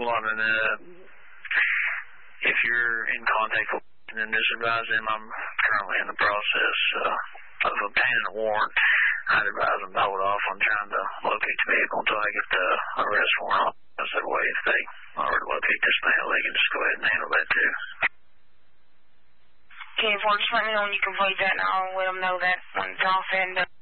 Well, I mean, if you're in contact with them, then just advise them I'm currently in the process of obtaining a warrant. I'd advise them to hold off on trying to locate the vehicle until I get the arrest warrant. That way, if they already locate this mail, they can just go ahead and handle that too. Okay, just let me know when you complete that, and I'll let them know that when it's all said and done.